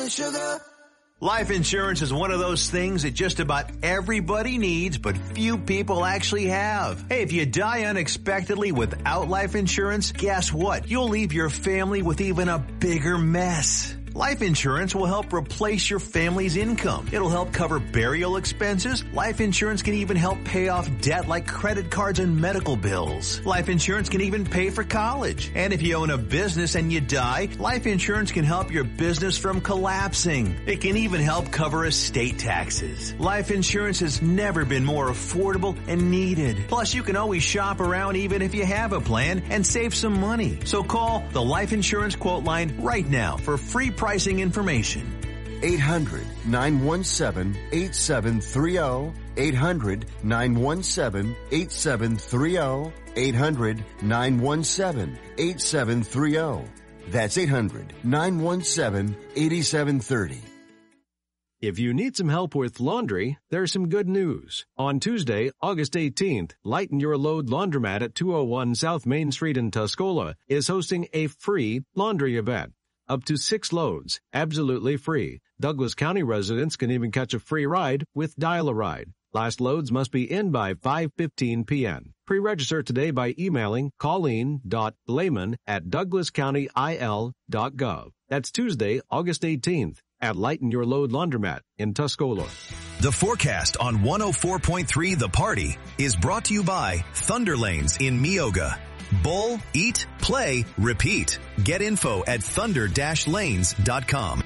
and sugar. Life insurance is one of those things that just about everybody needs, but few people actually have. Hey, if you die unexpectedly without life insurance, guess what? You'll leave your family with even a bigger mess. Life insurance will help replace your family's income. It'll help cover burial expenses. Life insurance can even help pay off debt like credit cards and medical bills. Life insurance can even pay for college. And if you own a business and you die, life insurance can help your business from collapsing. It can even help cover estate taxes. Life insurance has never been more affordable and needed. Plus, you can always shop around even if you have a plan and save some money. So call the Life Insurance Quote Line right now for free pricing information. 800-917-8730. 800-917-8730. 800-917-8730. That's 800-917-8730. If you need some help with laundry, there's some good news. On Tuesday, August 18th, Lighten Your Load Laundromat at 201 South Main Street in Tuscola is hosting a free laundry event. Up to 6 loads, absolutely free. Douglas County residents can even catch a free ride with Dial-A-Ride. Last loads must be in by 5:15 p.m. Pre-register today by emailing colleen.blayman@douglascountyil.gov. That's Tuesday, August 18th at Lighten Your Load Laundromat in Tuscola. The forecast on 104.3 The Party is brought to you by Thunder Lanes in Meoga. Bowl, eat, play, repeat. Get info at thunder-lanes.com.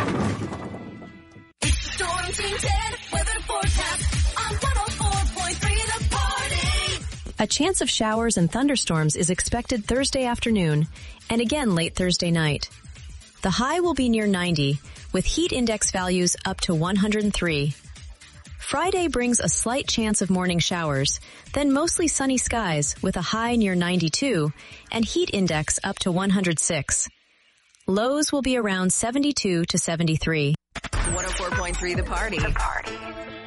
It's the Storm Team 10 weather forecast on 104.3 The Party. A chance of showers and thunderstorms is expected Thursday afternoon and again late Thursday night. The high will be near 90 with heat index values up to 103. Friday brings a slight chance of morning showers, then mostly sunny skies with a high near 92 and heat index up to 106. Lows will be around 72 to 73. 104.3 The Party.